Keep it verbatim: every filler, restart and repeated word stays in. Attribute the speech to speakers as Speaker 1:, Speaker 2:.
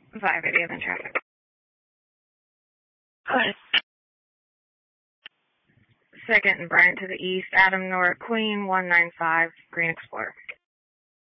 Speaker 1: five eighty in traffic.
Speaker 2: Hi.
Speaker 1: Second and Bryant to the east, Adam North, Queen one nine five, Green Explorer.